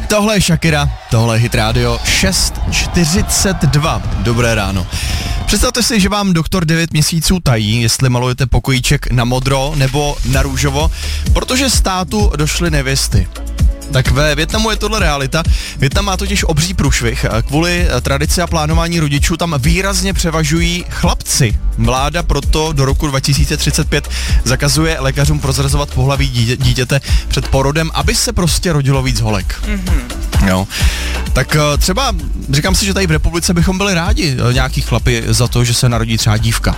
Tohle je Shakira, tohle je Hit Radio 6:42. Dobré ráno. Představte si, že vám doktor 9 měsíců tají, jestli malujete pokojíček na modro nebo na růžovo, protože státu došly nevěsty. Tak ve Vietnamu je tohle realita. Vietnam má totiž obří průšvih. Kvůli tradici a plánování rodičů tam výrazně převažují chlapci. Vláda proto do roku 2035 zakazuje lékařům prozrazovat pohlaví dítěte před porodem, aby se prostě rodilo víc holek. Jo. Tak třeba, říkám si, že tady v republice bychom byli rádi nějaký chlapi za to, že se narodí třeba dívka.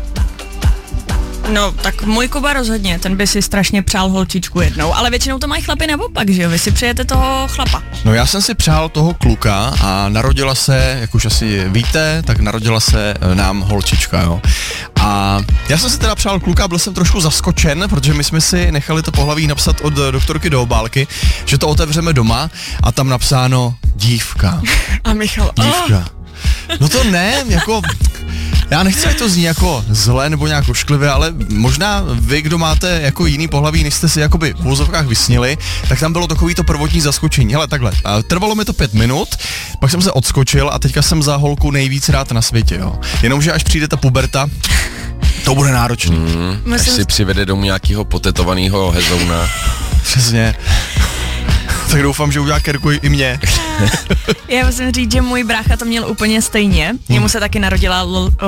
No, tak můj Kuba rozhodně, ten by si strašně přál holčičku jednou, ale většinou to mají chlapi naopak, že jo? Vy si přejete toho chlapa. No já jsem si přál toho kluka a narodila se, jak už asi víte, tak narodila se nám holčička, jo. A já jsem si teda přál kluka, byl jsem trošku zaskočen, protože my jsme si nechali to pohlaví napsat od doktorky do obálky, že to otevřeme doma a tam napsáno dívka. A Michal, dívka. No to ne, jako... Já nechci, ať to zní jako zle nebo nějak ošklivě, ale možná vy, kdo máte jako jiný pohlaví, než jste si jakoby v úzovkách vysnili, tak tam bylo takový to prvotní zaskočení. Hele, takhle, trvalo mi to 5 minut, pak jsem se odskočil a teďka jsem za holku nejvíc rád na světě, jo. Jenomže až přijde ta puberta, to bude náročný. Až si přivede domů nějakýho potetovanýho hezouna. Přesně. Tak doufám, že udělá kerku i mě. Já musím říct, že můj brácha to měl úplně stejně. Jemu se taky narodila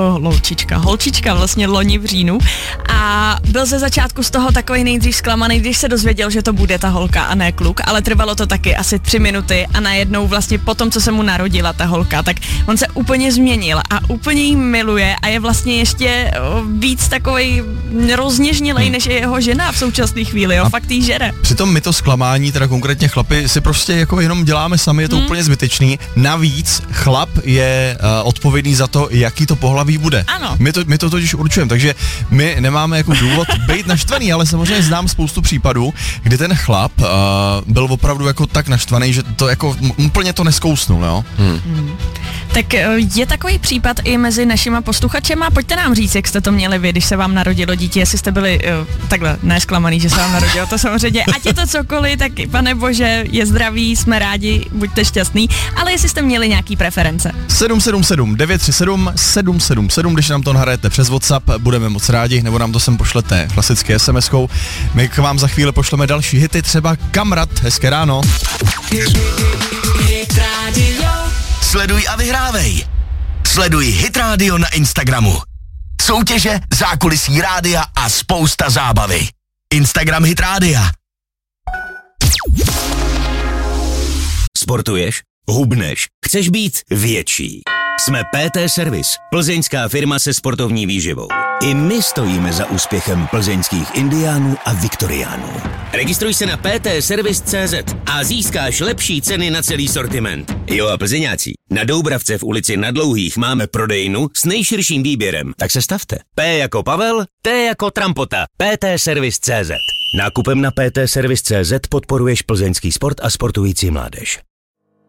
holčička vlastně loni v říjnu. A byl ze začátku z toho takový nejdřív zklamaný, když se dozvěděl, že to bude ta holka a ne kluk. Ale trvalo to taky asi 3 minuty a najednou vlastně po tom, co se mu narodila ta holka, tak on se úplně změnil a úplně jí miluje a je vlastně ještě víc takovej rozněžnělej, než je jeho žena v současné chvíli, jo, fakt jí žere. Přitom my to zklamání, teda konkrétně chlapi, si prostě jako jenom děláme sami, je to úplně zbytečný. Navíc chlap je odpovědný za to, jaký to pohlaví bude. Ano. My to totiž určujeme, takže my nemáme jako důvod být naštvaný, ale samozřejmě znám spoustu případů, kdy ten chlap byl opravdu jako tak naštvaný, že to jako úplně to neskousnul, jo. Tak je takový případ i mezi našima posluchačema. Pojďte nám říct, jak jste to měli vy, když se vám narodilo dítě, jestli jste byli takhle nesklamaný, že se vám narodilo, to samozřejmě, ať je to cokoliv, tak pane bože, je zdravý, jsme rádi, buďte šťastný, ale jestli jste měli nějaký preference. 777 937 777, když nám to nahrajete přes WhatsApp, budeme moc rádi, nebo nám to sem pošlete klasicky SMS-kou. My k vám za chvíli pošleme další hity, třeba Kamrat, hezké ráno. Sleduj a vyhrávej. Sleduj Hit Radio na Instagramu. Soutěže, zákulisí rádia a spousta zábavy. Instagram Hit Rádia. Sportuješ? Hubneš? Chceš být větší? Jsme PT Service, plzeňská firma se sportovní výživou. I my stojíme za úspěchem plzeňských indiánů a viktoriánů. Registruj se na ptservice.cz a získáš lepší ceny na celý sortiment. Jo a plzeňáci, na Doubravce v ulici Na Dlouhých máme prodejnu s nejširším výběrem, tak se stavte. P jako Pavel, T jako Trampota, ptservice.cz. Nákupem na ptservice.cz podporuješ plzeňský sport a sportující mládež.